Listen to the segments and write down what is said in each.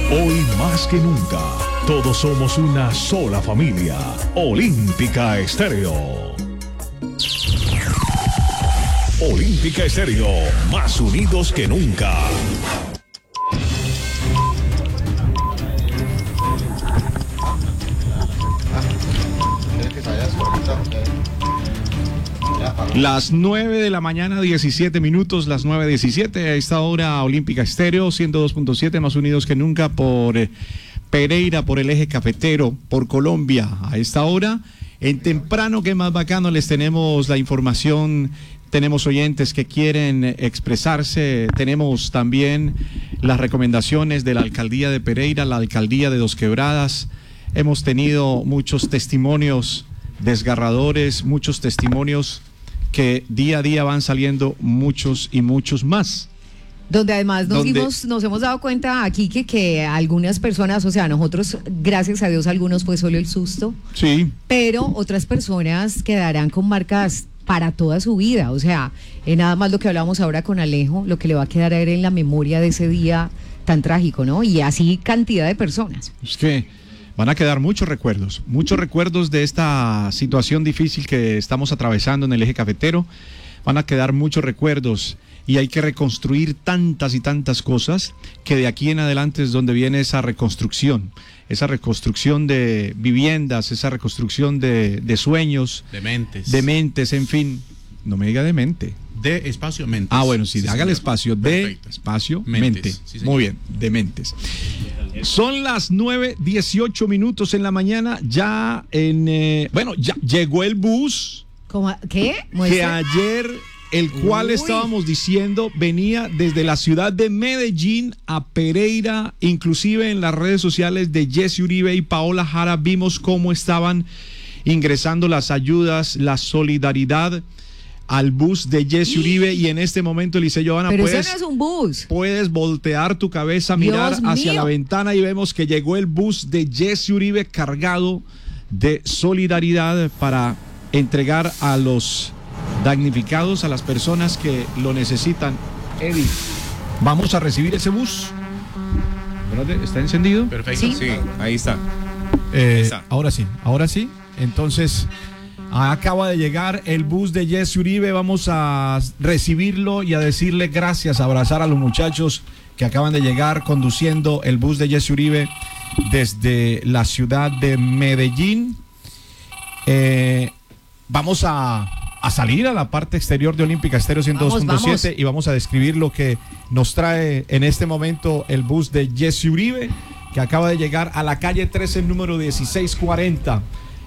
Hoy más que nunca, todos somos una sola familia. Olímpica Estéreo. Olímpica Estéreo, más unidos que nunca. Las 9 de la mañana, 17 minutos, las 9:17. A esta hora, Olímpica Estéreo, 102.7, más unidos que nunca por Pereira, por el eje cafetero, por Colombia. A esta hora, en Temprano, que más bacano, les tenemos la información. Tenemos oyentes que quieren expresarse. Tenemos también las recomendaciones de la alcaldía de Pereira, la alcaldía de Dos Quebradas. Hemos tenido muchos testimonios desgarradores, muchos testimonios que día a día van saliendo muchos y muchos más. Donde además nos hemos dado cuenta aquí que algunas personas, o sea, nosotros, gracias a Dios, algunos fue solo el susto. Sí. Pero otras personas quedarán con marcas para toda su vida. O sea, nada más lo que hablamos ahora con Alejo, lo que le va a quedar a él en la memoria de ese día tan trágico, ¿no? Y así cantidad de personas. Es que van a quedar muchos recuerdos de esta situación difícil que estamos atravesando en el eje cafetero. Van a quedar muchos recuerdos y hay que reconstruir tantas y tantas cosas que de aquí en adelante es donde viene esa reconstrucción de viviendas, esa reconstrucción de sueños, de mentes, en fin. No me diga de mente. De espacio mentes. Ah, bueno, sí, hágale espacio. Perfecto. De espacio Mentes. mente. Sí, muy bien, de mentes. Son las 9:18 minutos en la mañana. Ya ya llegó el bus. ¿Qué? Que ayer, el cual estábamos diciendo, venía desde la ciudad de Medellín a Pereira. Inclusive en las redes sociales de Jesse Uribe y Paola Jara vimos cómo estaban ingresando las ayudas, la solidaridad al bus de Jesse Uribe. Y en este momento, Eliseo Johanna, pero eso no es un bus. Puedes voltear tu cabeza, mirar hacia la ventana y vemos que llegó el bus de Jesse Uribe cargado de solidaridad para entregar a los damnificados, a las personas que lo necesitan. Eddie, vamos a recibir ese bus. Espérate, ¿está encendido? Perfecto. Sí, ahí está. Ahora sí. Entonces, acaba de llegar el bus de Jesse Uribe. Vamos a recibirlo y a decirle gracias, a abrazar a los muchachos que acaban de llegar conduciendo el bus de Jesse Uribe desde la ciudad de Medellín. Vamos a salir a la parte exterior de Olímpica Estéreo 102.7 y vamos a describir lo que nos trae en este momento el bus de Jesse Uribe, que acaba de llegar a la calle 13, número 1640.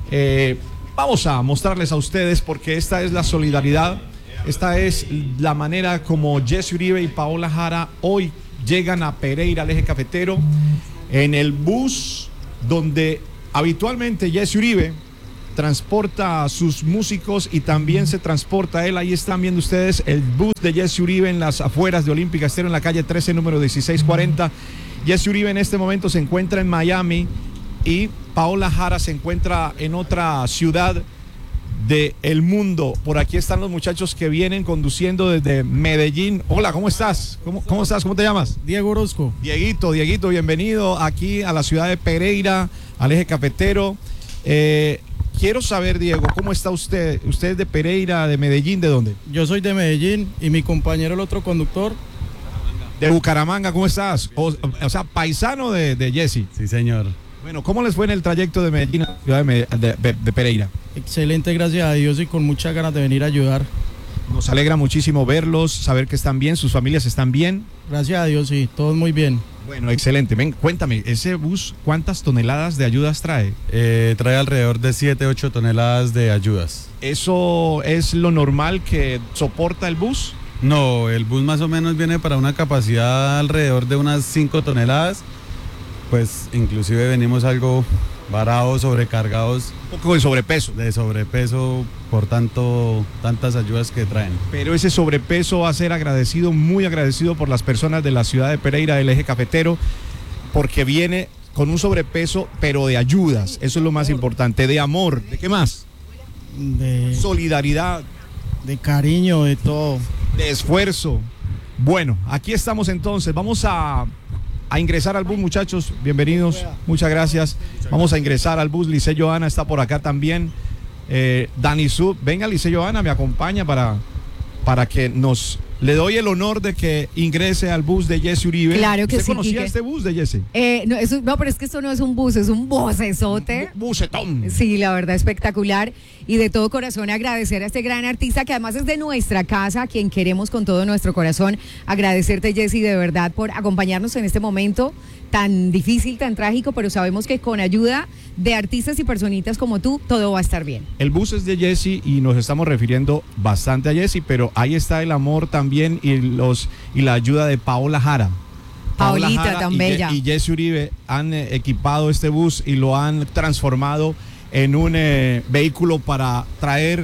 Vamos a mostrarles a ustedes, porque esta es la solidaridad, esta es la manera como Jesse Uribe y Paola Jara hoy llegan a Pereira, al eje cafetero, en el bus donde habitualmente Jesse Uribe transporta a sus músicos y también se transporta él. Ahí están viendo ustedes el bus de Jesse Uribe en las afueras de Olímpica Estéreo, en la calle 13, número 1640. Jesse Uribe en este momento se encuentra en Miami y Paola Jara se encuentra en otra ciudad del mundo. Por aquí están los muchachos que vienen conduciendo desde Medellín. Hola, ¿cómo estás? ¿Cómo estás? ¿Cómo te llamas? Diego Orozco. Dieguito, bienvenido aquí a la ciudad de Pereira, al eje cafetero. Quiero saber, Diego, ¿cómo está usted? ¿Usted es de Pereira, de Medellín, de dónde? Yo soy de Medellín y mi compañero, el otro conductor, de Bucaramanga. ¿Cómo estás? O sea, paisano de Jesse. Sí, señor. Bueno, ¿cómo les fue en el trayecto de Medellín a la ciudad de Pereira? Excelente, gracias a Dios, y con muchas ganas de venir a ayudar. Nos alegra muchísimo verlos, saber que están bien, sus familias están bien. Gracias a Dios, sí, todos muy bien. Bueno, excelente. Ven, cuéntame, ese bus, ¿cuántas toneladas de ayudas trae? Trae alrededor de 7-8 toneladas de ayudas. ¿Eso es lo normal que soporta el bus? No, el bus más o menos viene para una capacidad alrededor de unas 5 toneladas. Pues inclusive venimos algo varados, sobrecargados. Un poco de sobrepeso. De sobrepeso por tantas ayudas que traen. Pero ese sobrepeso va a ser agradecido, muy agradecido por las personas de la ciudad de Pereira, del eje cafetero, porque viene con un sobrepeso, pero de ayudas. Eso es lo más importante, de amor. ¿De qué más? De solidaridad. De cariño, de todo. De esfuerzo. Bueno, aquí estamos entonces. Vamos a a ingresar al bus, muchachos. Bienvenidos. Muchas gracias. Vamos a ingresar al bus. Lice Joana está por acá también. Dani Sub. Venga, Lice Joana, me acompaña para que le doy el honor de que ingrese al bus de Jesse Uribe. Claro que sí. ¿Usted conocía Quique este bus de Jesse? No, pero es que esto no es un bus, es un busesote. Busetón. Sí, la verdad, espectacular. Y de todo corazón agradecer a este gran artista que además es de nuestra casa, a quien queremos con todo nuestro corazón. Agradecerte, Jessy, de verdad, por acompañarnos en este momento tan difícil, tan trágico, pero sabemos que con ayuda de artistas y personitas como tú, todo va a estar bien. El bus es de Jesse y nos estamos refiriendo bastante a Jesse, pero ahí está el amor también y la ayuda de Paola Jara. Paolita, Jara tan bella. Y Jesse Uribe han equipado este bus y lo han transformado en un vehículo para traer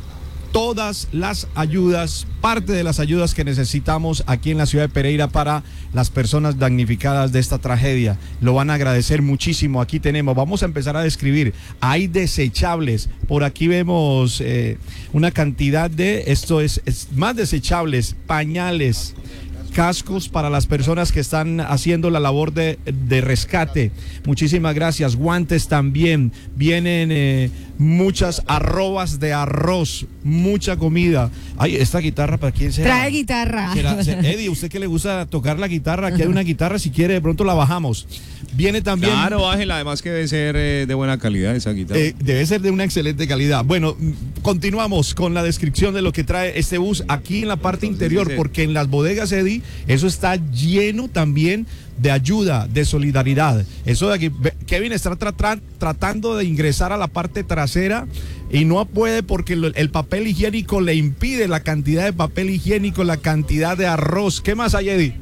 todas las ayudas, parte de las ayudas que necesitamos aquí en la ciudad de Pereira para las personas damnificadas de esta tragedia. Lo van a agradecer muchísimo. Aquí vamos a empezar a describir. Hay desechables. Por aquí vemos una cantidad esto es más desechables, pañales, cascos para las personas que están haciendo la labor de rescate. Muchísimas gracias. Guantes también. Vienen muchas arrobas de arroz, mucha comida. Ay, esta guitarra, ¿para quién será? Trae guitarra. Eddie, ¿usted que le gusta tocar la guitarra? Aquí hay una guitarra, si quiere, de pronto la bajamos. Viene también... Claro, bájela, además que debe ser de buena calidad esa guitarra. Debe ser de una excelente calidad. Bueno, continuamos con la descripción de lo que trae este bus aquí en la parte interior, porque en las bodegas, Eddie, eso está lleno también de ayuda, de solidaridad. Eso de aquí, Kevin está tratando de ingresar a la parte trasera y no puede porque el papel higiénico le impide, la cantidad de papel higiénico, la cantidad de arroz. ¿Qué más hay, Eddie?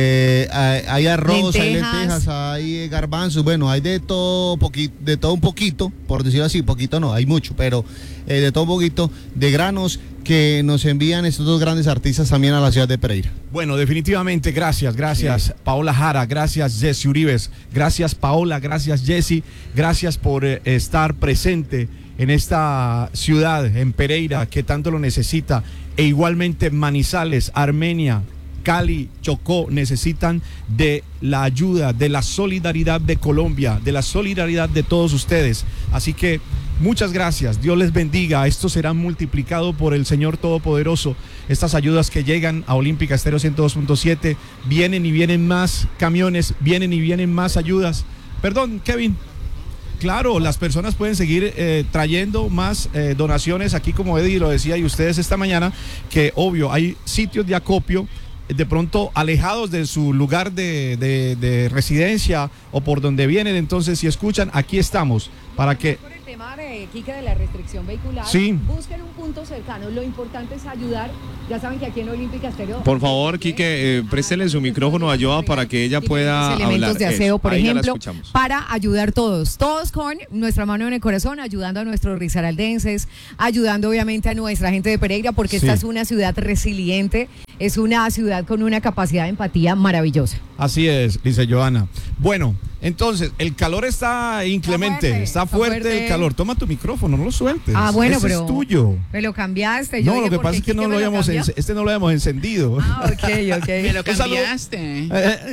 Hay arroz, lentejas. hay lentejas, hay garbanzos, bueno, hay de todo un poquito, por decirlo así, poquito no, hay mucho, pero de todo un poquito de granos que nos envían estos dos grandes artistas también a la ciudad de Pereira. Bueno, definitivamente, gracias, sí. Paola Jara, gracias Jesse Uribes, gracias Paola, gracias Jesse, gracias por estar presente en esta ciudad, en Pereira, que tanto lo necesita, e igualmente Manizales, Armenia, Cali, Chocó, necesitan de la ayuda, de la solidaridad de Colombia, de la solidaridad de todos ustedes. Así que muchas gracias, Dios les bendiga. Esto será multiplicado por el Señor Todopoderoso. Estas ayudas que llegan a Olímpica Estéreo 102.7, vienen y vienen más camiones, vienen y vienen más ayudas. Perdón, Kevin. Claro, las personas pueden seguir trayendo más donaciones aquí, como Eddie lo decía y ustedes esta mañana, que obvio hay sitios de acopio de pronto alejados de su lugar de residencia o por donde vienen. Entonces, si escuchan, aquí estamos para que... Por el tema de Quique, de la restricción vehicular, sí, busquen un punto cercano. Lo importante es ayudar. Ya saben que aquí en Olímpica Estéreo... Por favor, Quique, préstele su micrófono a Joa para que ella pueda elementos hablar. de aseo, por ahí ejemplo, para ayudar todos con nuestra mano en el corazón, ayudando a nuestros risaraldenses, ayudando obviamente a nuestra gente de Pereira, porque esta es una ciudad resiliente, es una ciudad con una capacidad de empatía maravillosa. Así es, dice Joana. Bueno, entonces, el calor está inclemente, está fuerte el calor. Toma tu micrófono, no lo sueltes. Ah, bueno, ese pero es tuyo. Me lo cambiaste. No, lo que pasa es que no lo habíamos no lo habíamos encendido. Ah, ok. Me lo cambiaste.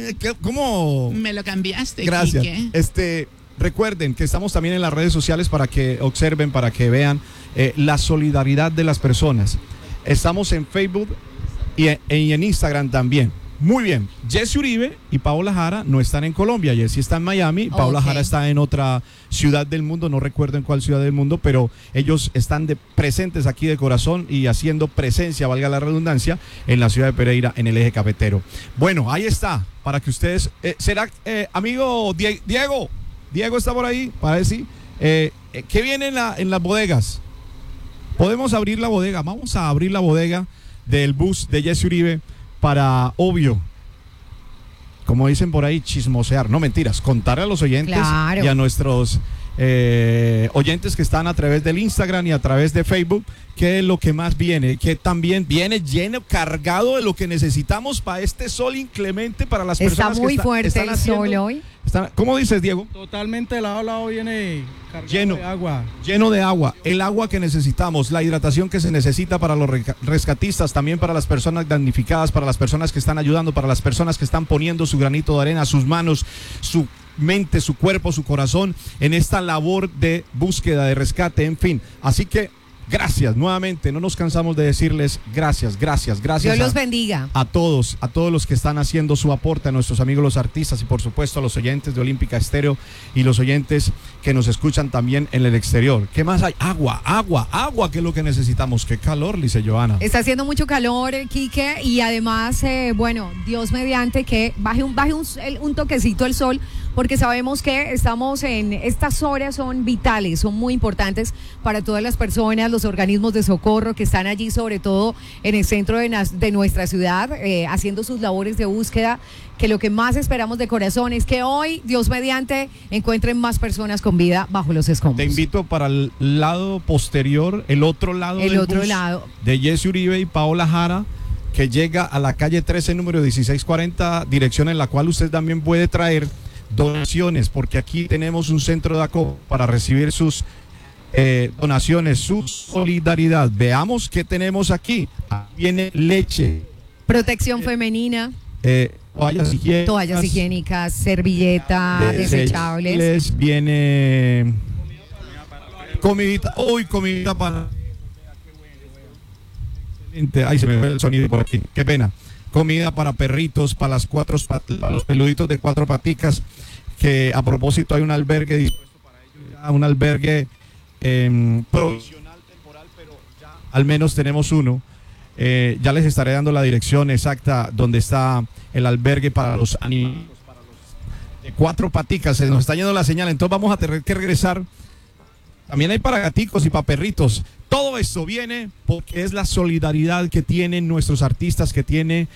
¿Cómo? Me lo cambiaste, Gracias. Quique. Recuerden que estamos también en las redes sociales para que observen, para que vean la solidaridad de las personas. Estamos en Facebook y en Instagram también. Muy bien, Jesse Uribe y Paola Jara no están en Colombia. Jesse está en Miami, Paola Jara está en otra ciudad del mundo, no recuerdo en cuál ciudad del mundo, pero ellos están presentes aquí de corazón y haciendo presencia, valga la redundancia, en la ciudad de Pereira, en el eje cafetero. Bueno, ahí está, para que ustedes... ¿será, amigo Diego? Diego está por ahí, para decir, ¿qué viene en las bodegas? Podemos abrir la bodega, vamos a abrir la bodega del bus de Jesse Uribe para, obvio, como dicen por ahí, chismosear, no mentiras, contarle a los oyentes y a nuestros oyentes que están a través del Instagram y a través de Facebook qué es lo que más viene, que también viene lleno, cargado de lo que necesitamos para este sol inclemente para las personas está muy que fuerte están el haciendo, sol hoy. ¿Cómo dices, Diego? Totalmente de lado a lado viene cargado Lleno. de agua. Lleno de agua, el agua que necesitamos, la hidratación que se necesita para los rescatistas, también para las personas damnificadas, para las personas que están ayudando, para las personas que están poniendo su granito de arena, sus manos, su mente, su cuerpo, su corazón en esta labor de búsqueda, de rescate, en fin. Así que gracias nuevamente, no nos cansamos de decirles gracias. Dios los bendiga. A todos los que están haciendo su aporte, a nuestros amigos los artistas y por supuesto a los oyentes de Olímpica Estéreo y los oyentes que nos escuchan también en el exterior. ¿Qué más hay? Agua, que es lo que necesitamos. Qué calor, dice Joana. Está haciendo mucho calor, Quique, y además, bueno, Dios mediante que baje un toquecito el sol, porque sabemos que estamos en estas horas, son vitales, son muy importantes para todas las personas, los organismos de socorro que están allí, sobre todo en el centro de nuestra ciudad, haciendo sus labores de búsqueda, que lo que más esperamos de corazón es que hoy, Dios mediante, encuentren más personas con vida bajo los escombros. Te invito para el lado posterior, el otro lado del bus de Jesse Uribe y Paola Jara, que llega a la calle 13, número 1640, dirección en la cual usted también puede traer donaciones, porque aquí tenemos un centro de acopio para recibir sus donaciones, su solidaridad. Veamos qué tenemos aquí. Viene leche, protección femenina, toallas higiénicas, servilletas desechables. Viene comidita, comidita para... Ay, se me fue el sonido por aquí, qué pena. Comida para perritos, para los peluditos de 4 paticas, que a propósito hay un albergue dispuesto para ellos, un albergue provisional, temporal, pero ya al menos tenemos uno. Ya les estaré dando la dirección exacta donde está el albergue para los animales, para los de 4 paticas. Se nos está yendo la señal, entonces vamos a tener que regresar. También hay para gaticos y para perritos. Todo esto viene porque es la solidaridad que tienen nuestros artistas, que tienen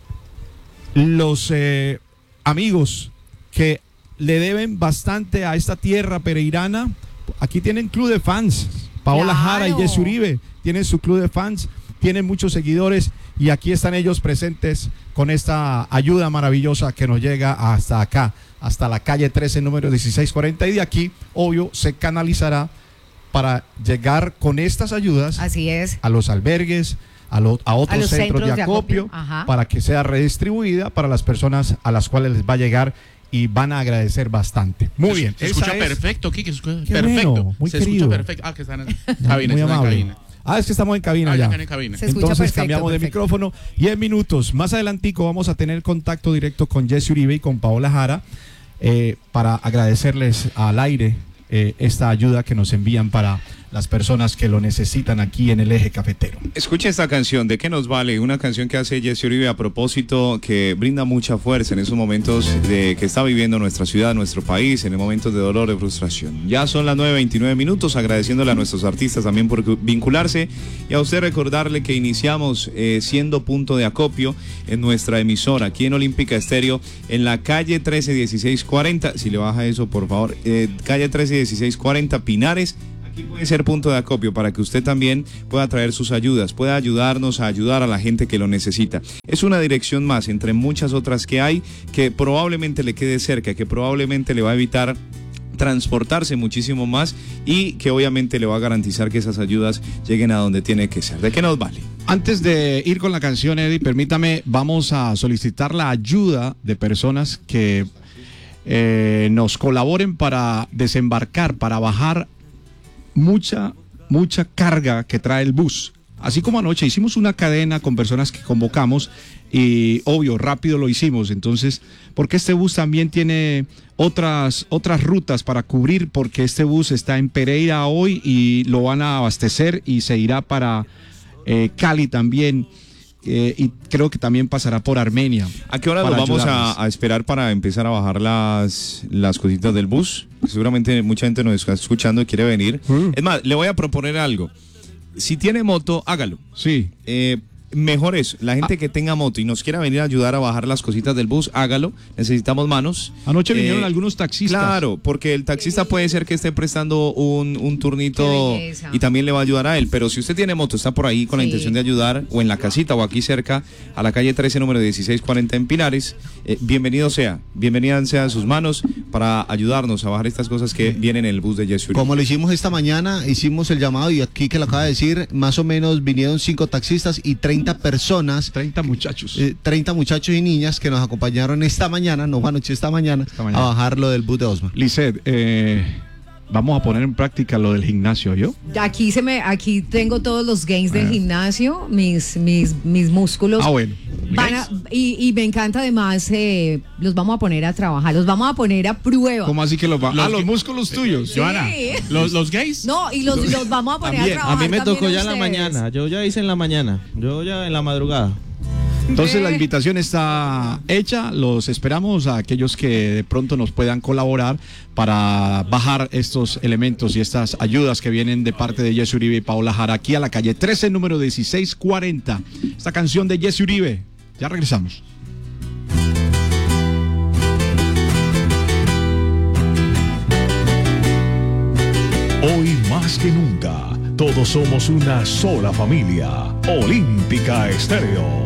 los amigos que le deben bastante a esta tierra pereirana. Aquí tienen club de fans. Paola Jara y Jesse Uribe tienen su club de fans, tienen muchos seguidores y aquí están ellos presentes con esta ayuda maravillosa que nos llega hasta acá, hasta la calle 13, número 1640, y de aquí, obvio, se canalizará para llegar con estas ayudas. Así es. A los albergues, a otros centros de acopio para que sea redistribuida para las personas a las cuales les va a llegar y van a agradecer bastante. Muy bien. Se escucha perfecto, Kike. Qué perfecto. Bueno, muy se querido. Escucha perfecto. Que están en cabina. Muy amable. Es que estamos en cabina ya. En cabina. Entonces cambiamos de micrófono. 10 minutos. Más adelantico vamos a tener contacto directo con Jesse Uribe y con Paola Jara para agradecerles al aire esta ayuda que nos envían para las personas que lo necesitan aquí en el eje cafetero. Escucha esta canción, ¿de qué nos vale? Una canción que hace Jesse Uribe a propósito, que brinda mucha fuerza en esos momentos que está viviendo nuestra ciudad, nuestro país, en el momentos de dolor, de frustración. Ya son las 9:29 minutos, agradeciéndole a nuestros artistas también por vincularse y a usted recordarle que iniciamos siendo punto de acopio en nuestra emisora, aquí en Olímpica Estéreo, en la calle 13-1640, si le baja eso por favor, calle 13-1640 Pinares. Aquí puede ser punto de acopio para que usted también pueda traer sus ayudas, pueda ayudarnos a ayudar a la gente que lo necesita. Es una dirección más entre muchas otras que hay, que probablemente le quede cerca, que probablemente le va a evitar transportarse muchísimo más y que obviamente le va a garantizar que esas ayudas lleguen a donde tiene que ser. ¿De qué nos vale? Antes de ir con la canción, Eddie, permítame, vamos a solicitar la ayuda de personas que nos colaboren para desembarcar, para bajar mucha carga que trae el bus. Así como anoche hicimos una cadena con personas que convocamos y obvio, rápido lo hicimos. Entonces, porque este bus también tiene otras rutas para cubrir, porque este bus está en Pereira hoy y lo van a abastecer y se irá para Cali también. Y creo que también pasará por Armenia. ¿A qué hora nos vamos a esperar para empezar a bajar las cositas del bus? Seguramente mucha gente nos está escuchando y quiere venir. Es más, le voy a proponer algo. Si tiene moto, hágalo. Sí. Mejor es, la gente que tenga moto y nos quiera venir a ayudar a bajar las cositas del bus, hágalo, necesitamos manos. Anoche vinieron algunos taxistas. Claro, porque el taxista puede ser que esté prestando un turnito y también le va a ayudar a él, pero si usted tiene moto, está por ahí con la intención de ayudar, o en la casita o aquí cerca, a la calle 13, número 1640 en Pinares, bienvenidas sean sus manos para ayudarnos a bajar estas cosas que vienen en el bus de Jesse Uribe. Como lo hicimos esta mañana, hicimos el llamado y aquí que lo acaba de decir, más o menos vinieron 5 taxistas y 30 personas. 30 muchachos. 30 muchachos y niñas que nos acompañaron esta mañana, no fue anoche, esta mañana, a bajar lo del bus de Osma. Lisset, vamos a poner en práctica lo del gimnasio, ¿yo? Aquí tengo todos los gains del gimnasio, mis músculos. Ah, bueno. Y me encanta además, los vamos a poner a trabajar, los vamos a poner a prueba. ¿Cómo así que los músculos tuyos? Sí. Joana, ¿los gays? No, y los vamos a poner a trabajar. A mí me tocó también ya en la ustedes. mañana, yo ya hice en la mañana, yo ya en la madrugada. Entonces la invitación está hecha, los esperamos a aquellos que de pronto nos puedan colaborar para bajar estos elementos y estas ayudas que vienen de parte de Jesse Uribe y Paola Jara aquí a la calle 13, número 1640. Esta canción de Jesse Uribe, ya regresamos. Hoy más que nunca, todos somos una sola familia. Olímpica Estéreo.